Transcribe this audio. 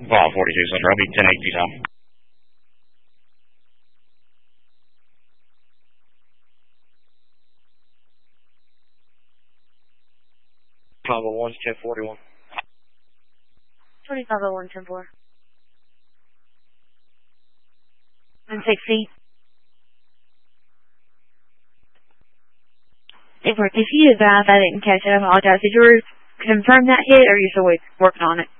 Wow, 42 Center. I'll be 1080 time. Bravo 1's 1041. 2501, 10-4. And 60. If you advise, I didn't catch it. I apologize. Did yours confirm that hit, or are you still working on it?